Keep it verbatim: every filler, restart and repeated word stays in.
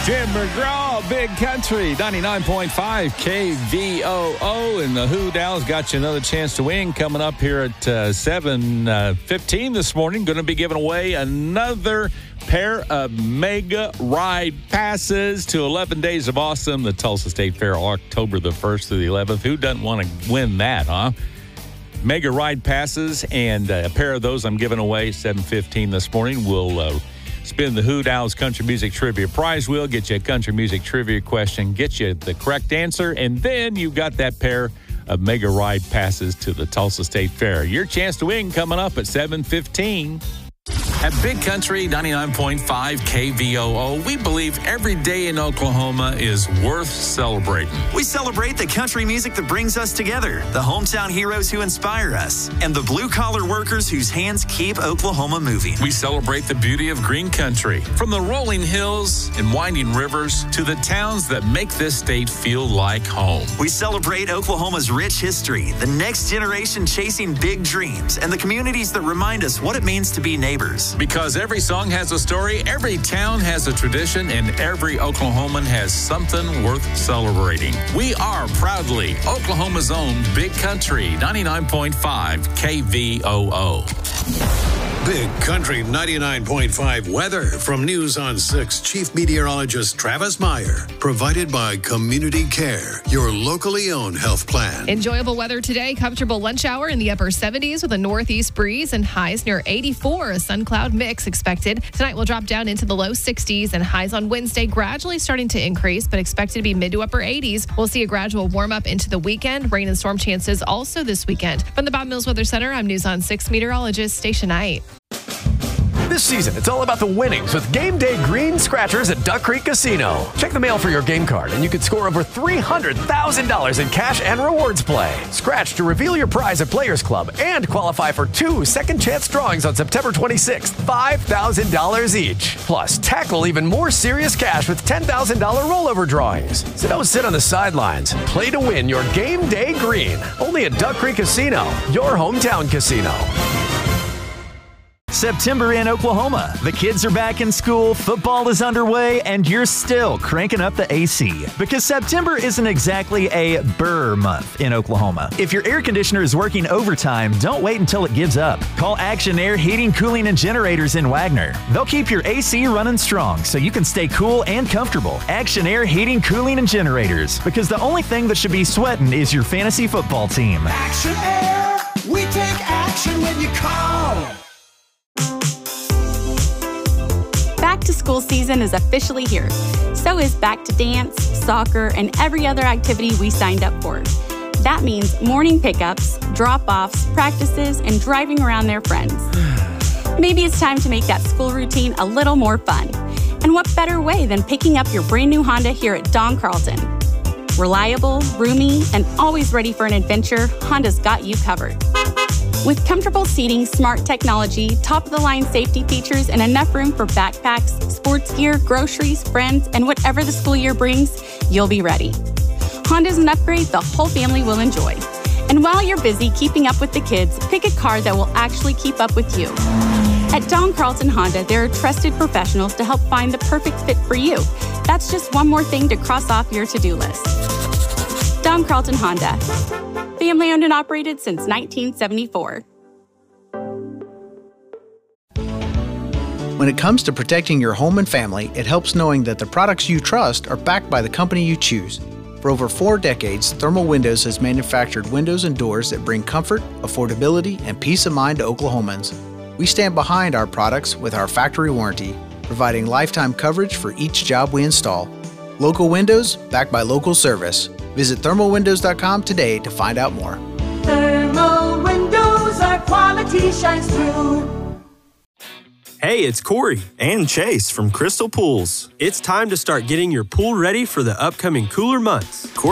Jim McGraw, Big Country, ninety-nine point five K V O O. And the Who Dow's got you another chance to win coming up here at uh, seven fifteen this morning. Going to be giving away another pair of mega ride passes to eleven Days of Awesome, the Tulsa State Fair, October the first through the eleventh. Who doesn't want to win that, huh? Mega ride passes, and uh, a pair of those I'm giving away seven fifteen this morning. We'll uh, spin the Who Dow's Country Music Trivia prize wheel, get you a country music trivia question, get you the correct answer, and then you've got that pair of mega ride passes to the Tulsa State Fair. Your chance to win coming up at seven fifteen. At Big Country ninety-nine point five K V O O, we believe every day in Oklahoma is worth celebrating. We celebrate the country music that brings us together, the hometown heroes who inspire us, and the blue-collar workers whose hands keep Oklahoma moving. We celebrate the beauty of green country, from the rolling hills and winding rivers to the towns that make this state feel like home. We celebrate Oklahoma's rich history, the next generation chasing big dreams, and the communities that remind us what it means to be neighbors. Because every song has a story, every town has a tradition, and every Oklahoman has something worth celebrating. We are proudly Oklahoma's own Big Country ninety-nine point five K V O O. Big Country ninety-nine point five weather from News on six Chief Meteorologist Travis Meyer. Provided by Community Care, your locally owned health plan. Enjoyable weather today. Comfortable lunch hour in the upper seventies with a northeast breeze and highs near eighty-four. A sun cloud mix expected. Tonight will drop down into the low sixties and highs on Wednesday gradually starting to increase, but expected to be mid to upper eighties. We'll see a gradual warm up into the weekend. Rain and storm chances also this weekend. From the Bob Mills Weather Center, I'm News on six meteorologist Stacia Knight. This season, it's all about the winnings with Game Day Green Scratchers at Duck Creek Casino. Check the mail for your game card, and you could score over three hundred thousand dollars in cash and rewards play. Scratch to reveal your prize at Players Club and qualify for two second chance drawings on September twenty-sixth, five thousand dollars each. Plus, tackle even more serious cash with ten thousand dollars rollover drawings. So don't sit on the sidelines. Play to win your Game Day Green. Only at Duck Creek Casino, your hometown casino. September in Oklahoma. The kids are back in school, football is underway, and you're still cranking up the A C. Because September isn't exactly a burr month in Oklahoma. If your air conditioner is working overtime, don't wait until it gives up. Call Action Air Heating, Cooling, and Generators in Wagner. They'll keep your A C running strong so you can stay cool and comfortable. Action Air Heating, Cooling, and Generators. Because the only thing that should be sweating is your fantasy football team. Action Air, we take action when you call. Back to school season is officially here. So is back to dance, soccer, and every other activity we signed up for. That means morning pickups, drop-offs, practices, and driving around their friends. Maybe it's time to make that school routine a little more fun. And what better way than picking up your brand new Honda here at Don Carlton? Reliable, roomy, and always ready for an adventure, Honda's got you covered. With comfortable seating, smart technology, top-of-the-line safety features, and enough room for backpacks, sports gear, groceries, friends, and whatever the school year brings, you'll be ready. Honda's an upgrade the whole family will enjoy. And while you're busy keeping up with the kids, pick a car that will actually keep up with you. At Don Carlton Honda, there are trusted professionals to help find the perfect fit for you. That's just one more thing to cross off your to-do list. Don Carlton Honda. Family owned and operated since nineteen seventy-four. When it comes to protecting your home and family, it helps knowing that the products you trust are backed by the company you choose. For over four decades, Thermal Windows has manufactured windows and doors that bring comfort, affordability, and peace of mind to Oklahomans. We stand behind our products with our factory warranty, providing lifetime coverage for each job we install. Local windows, backed by local service. Visit thermal windows dot com today to find out more. Thermal Windows, our quality shines through. Hey, it's Corey and Chase from Crystal Pools. It's time to start getting your pool ready for the upcoming cooler months.